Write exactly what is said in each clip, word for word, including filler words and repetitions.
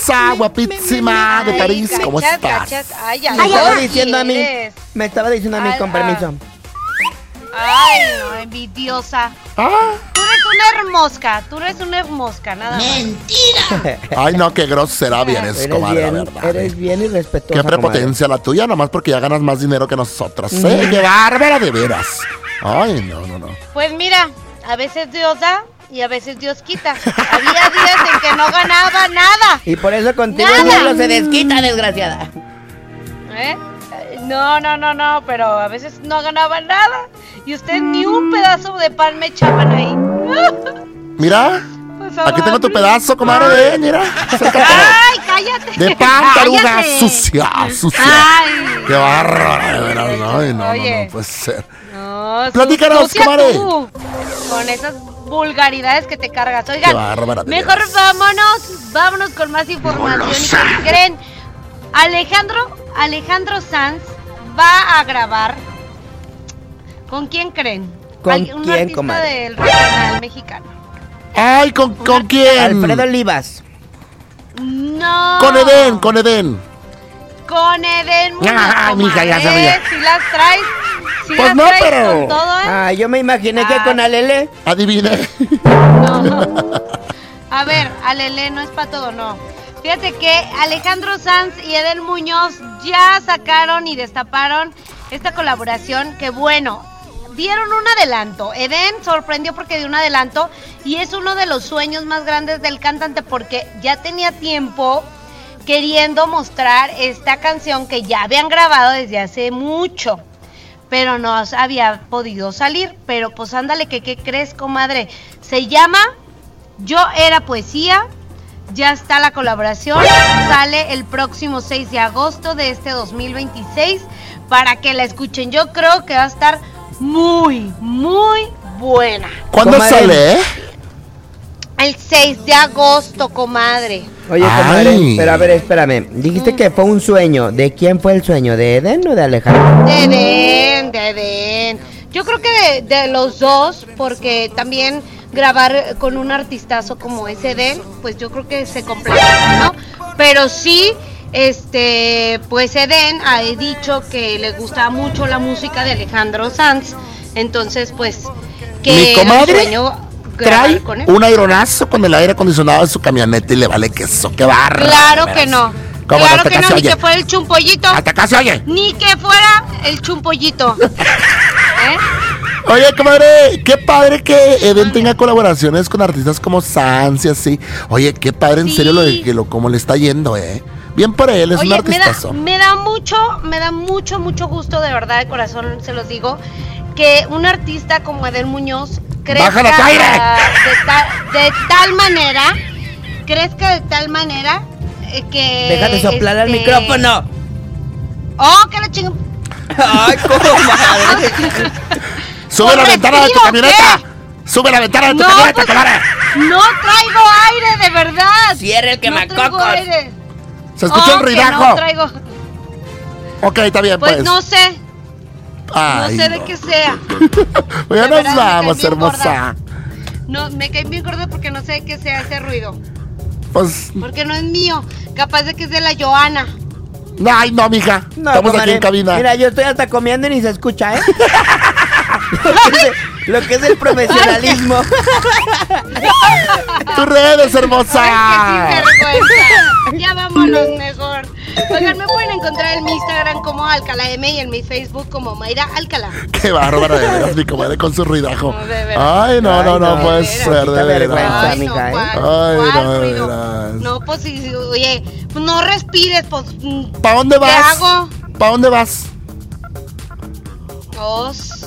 Guapísima de París, Ay, ¿cómo cachat, estás? cachat. Ay, ay, Me ay, estaba ay, diciendo a mí, ¿quieres? me estaba diciendo a mí, Ay, con ah. permiso. Ay, no, envidiosa. Ah, Tú eres una hermosca, tú eres una hermosca, nada más. ¡Mentira! ay, no, qué grosera vienes, Eres comadre, la bien, verdad. eres bien irrespetuosa, Qué prepotencia la tuya, nomás porque ya ganas más dinero que nosotras, ¿eh? Qué bárbara de veras. Ay, no, no, no. Pues mira, a veces Dios da y a veces Dios quita. Había días en que no ganaba nada. Y por eso contigo Nada. el diablo se desquita, desgraciada. ¿Eh? No, no, no, no, pero a veces no ganaba nada. Y usted ni un pedazo de pan me echaban ahí. Mira, Pues, aquí tengo tu ay, pedazo, comadre, mira. ¡Ay, cállate! De pan, taruga, ¡Cállate! sucia, sucia. ¡Ay! Qué bárbara, de veras. Ay, no, no, Oye. no puede ser. No, su- Platícanos, sucia comadre. tú, con esas vulgaridades que te cargas. Qué Oigan, bárbara de mejor veras. vámonos, vámonos con más información. ¿Y qué creen? Alejandro, Alejandro Sanz va a grabar. ¿Con quién creen? ¿Con Al- un quién, artista comadre? del regional mexicano. Ay, ¿con, con quién? Alfredo Olivas. No. Con Edén, con Edén. Con Edén Muñoz, Ah, mija, ya comadre. sabía. Si las traes, si Pues las no, traes pero- con todo, ¿eh? Ah, yo me imaginé que Ah. con Alele. Adivine. No. A ver, Alele no es para todo, no. Fíjate que Alejandro Sanz y Edén Muñoz ya sacaron y destaparon esta colaboración que, bueno, dieron un adelanto. Edén sorprendió porque dio un adelanto y es uno de los sueños más grandes del cantante porque ya tenía tiempo queriendo mostrar esta canción que ya habían grabado desde hace mucho, pero no había podido salir. Pero pues ándale, que qué crees, comadre. Se llama Yo Era Poesía. Ya está la colaboración. Sale el próximo seis de agosto de este dos mil veintiséis para que la escuchen. Yo creo que va a estar muy, muy buena. ¿Cuándo Comadre. sale, eh? El seis de agosto, comadre. Oye, Ay. comadre, pero a ver, espérame. Dijiste que fue un sueño. ¿De quién fue el sueño? ¿De Eden o de Alejandro? De Edén, de Edén. Yo creo que de, de los dos, porque también grabar con un artistazo como es Edén, pues yo creo que se complementa, ¿no? Pero sí, este, pues Edén ha dicho que le gusta mucho la música de Alejandro Sanz, entonces pues que Mi era un comadre sueño grabar trae con él. un aironazo con el aire acondicionado de su camioneta y le vale queso. Qué barra. Claro que no. ¿Cómo Claro hasta que acá no, se ni oye? que fuera el chumpollito. Hasta acá se oye. Ni que fuera el chumpollito. ¿Eh? Oye, comadre, qué padre que Eden tenga colaboraciones con artistas como Sanz y así. Oye, qué padre, en Sí. serio, lo de que lo, como le está yendo, ¿eh? Bien por él, es un Oye, me da, artistazo. me da mucho, me da mucho, mucho gusto, de verdad, de corazón, se los digo, que un artista como Edén Muñoz crezca ¡Bájale al aire! ah, de, ta- de tal manera, crezca de tal manera eh, que... Deja de soplar al este, micrófono. ¡Oh, que la chingada! Ay, comadre. ¡Sube la ¿Con ventana de tu respiro, camioneta! ¡Sube la ventana de tu No, camioneta, pues, comadre! no traigo aire, de verdad. Cierra el No quemacocos. traigo aire. Se escucha Oh, un que ridajo. no traigo. Ok, está bien, pues. Pues no sé, Ay, no sé de qué sea. Pues ya De nos verdad, me vamos, caí bien hermosa. No, me caí bien gorda porque no sé de qué sea ese ruido. Pues, Porque no es mío. Capaz de que es de la Joana. ay, no, mija. No, Estamos comadre, aquí en cabina. Mira, yo estoy hasta comiendo y ni se escucha, ¿eh? lo, que es el, lo que es el profesionalismo. Tus redes, hermosa. Ay, qué sinvergüenza. Ya vámonos mejor. Oigan, me pueden encontrar en mi Instagram como Alcala M y en mi Facebook como Mayra Alcala. Qué bárbara, de veras, mi comadre con su ruidajo. No, de veras. Ay, no, no, Ay, no no, puede de veras, ser, quita de vergüenza, veras. amiga, no, ¿eh? ¿cuál, Ay, cuál no, de ruido? veras. No, pues sí, oye, pues no respires, pues. mm, ¿Para dónde vas? ¿Qué hago? ¿Para dónde vas? Os.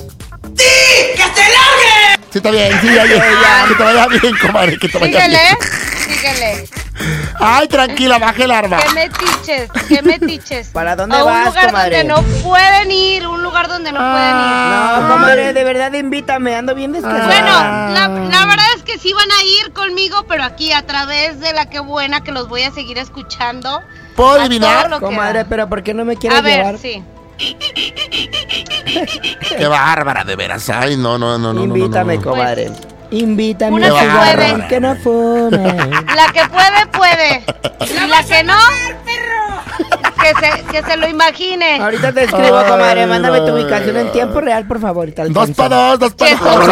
Sí, está bien, sí, oye, ya. que te vaya bien, comadre, que te vaya Síguele, bien. síguele. Ay, tranquila, baje el arma. ¿Qué metiches? ¿Qué metiches? ¿Para dónde A un vas, lugar comadre? donde no pueden ir, un lugar donde no Ah. No, comadre, de verdad invítame, ando bien pueden ir. descansada. Bueno, la, la verdad es que sí van a ir conmigo, pero aquí a través de la que buena que los voy a seguir escuchando. ¿Puedo a adivinar? todo lo que Comadre, da. pero ¿por qué no me quieres A ver, llevar? sí. Qué bárbara, de veras. Ay, no, no, no, no. no, Invítame, no, no. comadre. Pues, Invítame Una a que cigarro puede. que no fume. La que puede, puede. Y la que no, que se, que se lo imagine. Ahorita te escribo, Ay, comadre. Mándame tu ay, ubicación en ay. tiempo real, por favor. Dos para dos, dos para dos.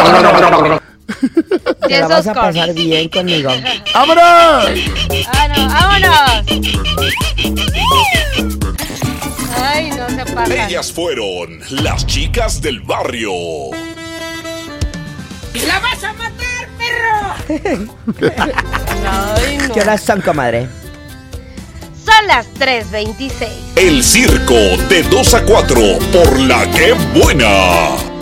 Te la vas a Jesús pasar Cor. bien conmigo. ¡Vámonos! Ah, no, vámonos. Ay, no se pasan. Ellas fueron las chicas del barrio. ¡La vas a matar, perro! Ay, no. ¿Qué horas son, comadre? Son las tres veintiséis. El circo de dos a cuatro por la que buena.